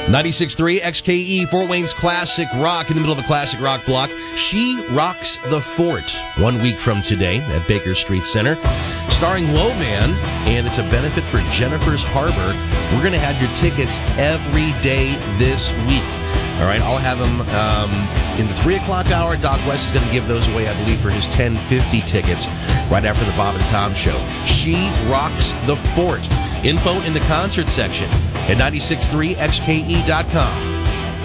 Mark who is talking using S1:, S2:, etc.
S1: 96.3 XKE, Fort Wayne's classic rock, in the middle of a classic rock block. She Rocks the Fort, 1 week from today at Baker Street Center. Starring Low Man, and it's a benefit for Jennifer's Harbor. We're going to have your tickets every day this week. All right, I'll have them in the 3 o'clock hour. Doc West is going to give those away, I believe, for his 1050 tickets right after the Bob and Tom show. She Rocks the Fort. Info in the concert section at 963xke.com.